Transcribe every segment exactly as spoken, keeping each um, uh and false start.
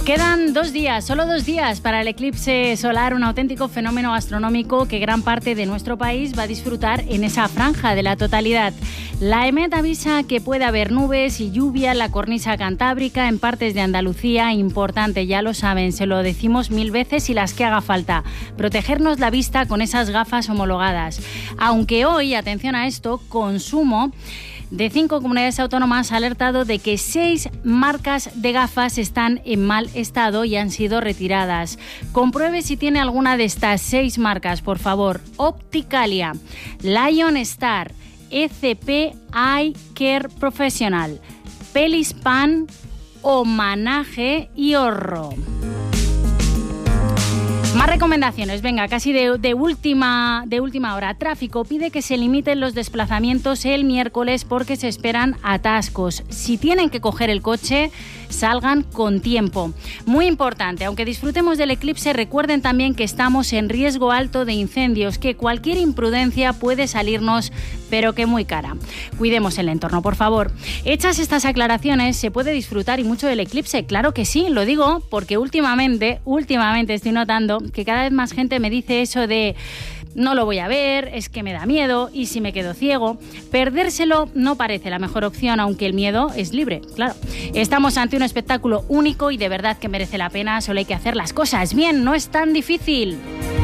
Quedan dos días, solo dos días para el eclipse solar, un auténtico fenómeno astronómico que gran parte de nuestro país va a disfrutar en esa franja de la totalidad. La EMET avisa que puede haber nubes y lluvia en la cornisa cantábrica, en partes de Andalucía. Importante, ya lo saben, se lo decimos mil veces y las que haga falta. Protegernos la vista con esas gafas homologadas. Aunque hoy, atención a esto, Consumo de cinco comunidades autónomas ha alertado de que seis marcas de gafas están en mal estado y han sido retiradas. Compruebe si tiene alguna de estas seis marcas, por favor. Opticalia, Lion Star, E C P Eye Care Professional, Pelispan, Homanage y Orro. Más recomendaciones, venga, casi de, de, última, de última hora. Tráfico pide que se limiten los desplazamientos el miércoles porque se esperan atascos. Si tienen que coger el coche, salgan con tiempo. Muy importante, aunque disfrutemos del eclipse, recuerden también que estamos en riesgo alto de incendios, que cualquier imprudencia puede salirnos, pero que muy cara. Cuidemos el entorno, por favor. Hechas estas aclaraciones, ¿se puede disfrutar y mucho del eclipse? Claro que sí, lo digo porque últimamente, últimamente estoy notando que cada vez más gente me dice eso de no lo voy a ver, es que me da miedo, y si me quedo ciego. Perdérselo no parece la mejor opción, aunque el miedo es libre, claro. Estamos ante un espectáculo único y de verdad que merece la pena, solo hay que hacer las cosas bien, no es tan difícil.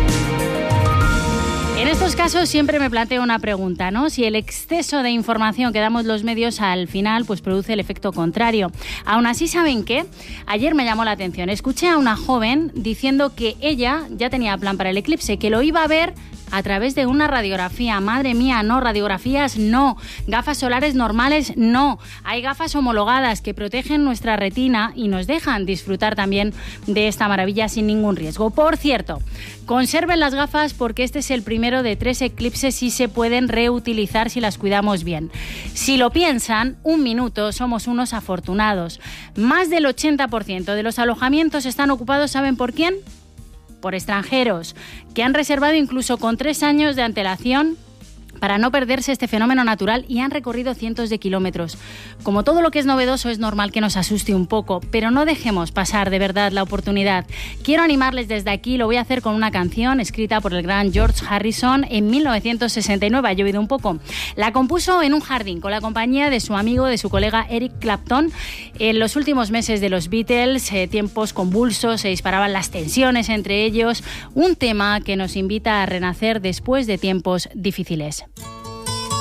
En estos casos siempre me planteo una pregunta, ¿no? Si el exceso de información que damos los medios al final pues produce el efecto contrario. Aún así, ¿saben qué? Ayer me llamó la atención. Escuché a una joven diciendo que ella ya tenía plan para el eclipse, que lo iba a ver a través de una radiografía. Madre mía, no, radiografías no, gafas solares normales no. Hay gafas homologadas que protegen nuestra retina y nos dejan disfrutar también de esta maravilla sin ningún riesgo. Por cierto, conserven las gafas porque este es el primero de tres eclipses y se pueden reutilizar si las cuidamos bien. Si lo piensan, un minuto, somos unos afortunados. Más del ochenta por ciento de los alojamientos están ocupados, ¿saben por quién? Por extranjeros, que han reservado incluso con tres años de antelación para no perderse este fenómeno natural y han recorrido cientos de kilómetros. Como todo lo que es novedoso es normal que nos asuste un poco, pero no dejemos pasar de verdad la oportunidad. Quiero animarles desde aquí, lo voy a hacer con una canción escrita por el gran George Harrison en mil novecientos sesenta y nueve, ha llovido un poco. La compuso en un jardín con la compañía de su amigo, de su colega Eric Clapton. En los últimos meses de los Beatles, eh, tiempos convulsos, se disparaban las tensiones entre ellos, un tema que nos invita a renacer después de tiempos difíciles.